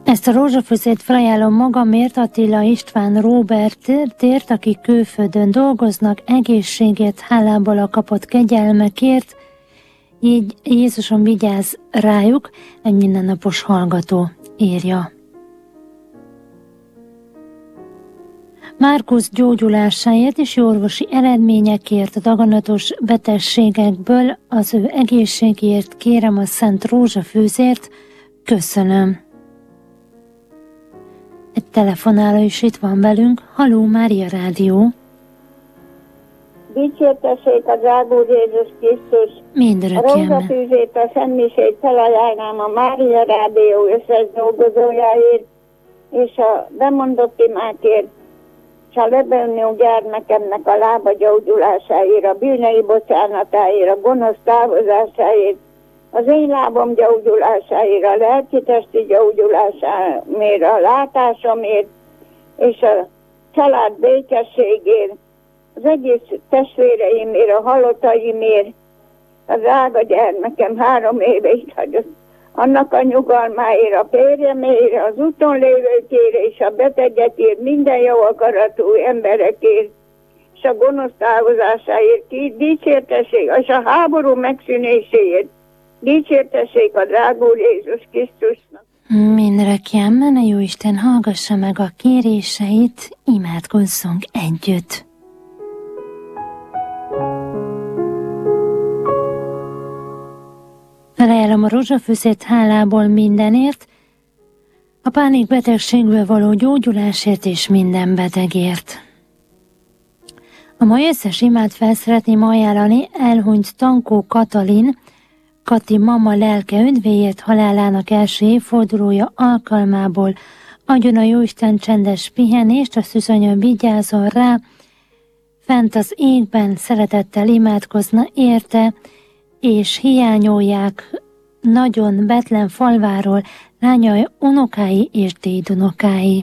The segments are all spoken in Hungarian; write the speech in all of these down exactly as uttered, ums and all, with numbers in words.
Ezt a rózsafüzét felajánlom magamért, Attila István Róbertért, akik külföldön dolgoznak, egészségért, hálából a kapott kegyelmekért. Így Jézusom vigyázz rájuk, egy mindennapos hallgató írja. Márkusz gyógyulásáért és jó orvosi eredményekért, a daganatos betegségekből, az ő egészségért kérem a Szent Rózsafűzért, köszönöm. Egy telefonáló is itt van velünk. Halló, Mária Rádió. Dicsértessék a drágúr Jézus Krisztus. Mindörökképpen. A rózsafűzét, a szentmisét felajánlnám a Mária Rádió összes dolgozójáért, és a bemondott imákért, és a lebelnyő gyermekemnek a lába gyógyulásáért, a bűnei bocsánatáért, a gonosz távozásáért, az én lábam gyógyulásáért, a lelki-testi gyógyulásáért, a látásomért, és a család békességért, az egész testvéreimért, a halottaimért, a drága gyermekem három éve itt hagyott, annak a nyugalmáért, a férjemért, az úton lévőkért, és a betegekért, minden jó akaratú emberekért, és a gonosz távozásáért, ki dicsértessék, és a háború megszűnéséért, dicsértessék a drágúr Jézus Krisztusnak. Mindörökképpen a Jóisten hallgassa meg a kéréseit, imádkozzunk együtt. Felajánlom a rózsafűzét hálából mindenért, a pánikbetegségből való gyógyulásért és minden betegért. A mai összes imát fel szeretném ajánlani elhunyt Tankó Katalin, Kati mama lelke üdvéért halálának első évfordulója alkalmából. Adjon a Jóisten csendes pihenést, a szűzanya vigyázzon rá, fent az égben szeretettel imádkozna érte, és hiányolják nagyon Betlen falváról lányai, unokái és dédunokái.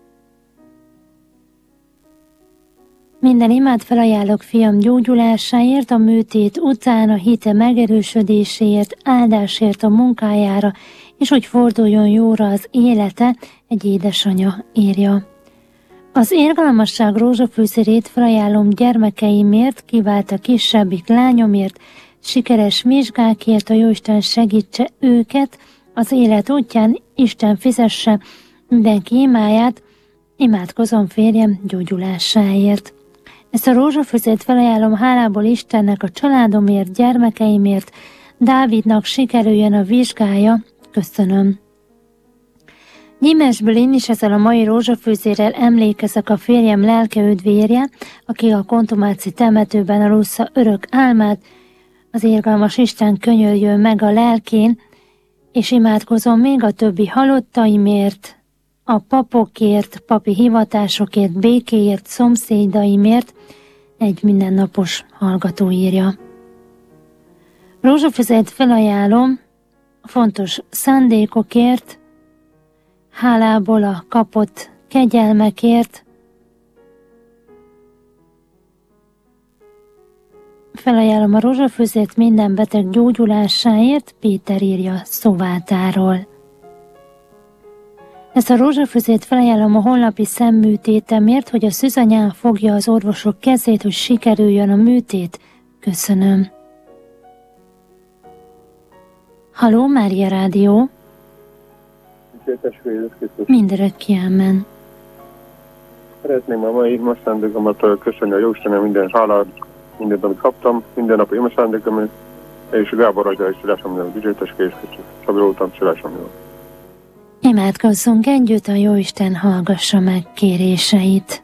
Minden imát felajánlok fiam gyógyulásáért, a műtét után, a hite megerősödéséért, áldásért a munkájára, és hogy forduljon jóra az élete, egy édesanya írja. Az érgalmasság rózsafűzérét felajánlom gyermekeimért, kivált a kisebbik lányomért, sikeres vizsgákért, a Jóisten segítse őket, az élet útján Isten fizesse mindenki imáját, imádkozom férjem gyógyulásáért. Ezt a rózsafűzét felajánlom hálából Istennek, a családomért, gyermekeimért, Dávidnak sikerüljön a vizsgája, köszönöm. Nyímesből én is ezzel a mai rózsafűzérrel emlékezek a férjem lelke üdvérje, aki a kontumáci temetőben alussza örök álmát, az irgalmas Isten könyörjön meg a lelkén, és imádkozom még a többi halottaimért, a papokért, papi hivatásokért, békéért, szomszédaimért, egy mindennapos hallgató írja. Rózsafűzét felajánlom fontos szándékokért, hálából a kapott kegyelmekért, felajánlom a rózsafűzét minden beteg gyógyulásáért, Péter írja Szovátáról. Ezt a rózsafűzét felajánlom a holnapi szemműtétemért, hogy a szűzanyám fogja az orvosok kezét, hogy sikerüljön a műtét. Köszönöm. Halló, Mária Rádió. Mindörökké ámen. Szeretném a mai imaszándékomat köszönni a Jóistenem minden hálát, mindent, amit kaptam, minden nap imaszándékom, és Gábor Agyra is szívásom, dicsértessék és szabadultam szívásom. Imádkozzunk együtt, a Jóisten hallgassa meg kéréseit.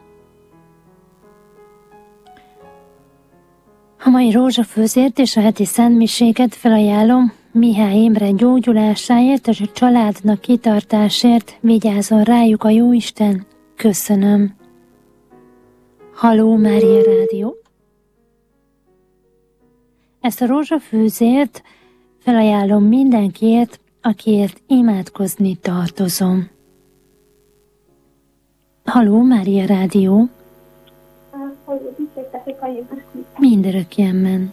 A mai rózsafűzért és a heti szentmiséket felajánlom Mihály Imre gyógyulásáért és a családnak kitartásért, vigyázzon rájuk a Jóisten. Köszönöm. Halló, Mária Rádió. Ezt a rózsafűzért felajánlom mindenkiért, akiért imádkozni tartozom. Halló, Mária Rádió. Mindörökképpen.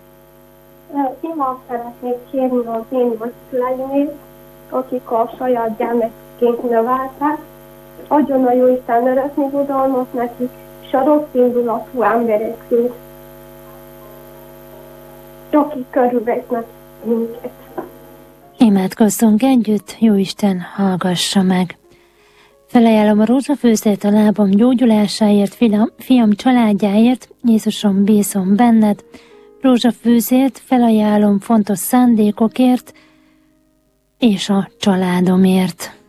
Ima szeretnék kérni az én vagy szüleimért, akik a saját gyermek gyermekként neveltek, adjon a Jóisten eretni budalmat nekik, és a rossz indulatú embereknek, akik körülvesznek minket. Imádkozzunk együtt, Jóisten hallgassa meg. Felajánlom a rózsafőzét a lábam gyógyulásáért, fiam, fiam családjáért, Jézusom, bízom benned. Rózsafőzét felajánlom fontos szándékokért és a családomért.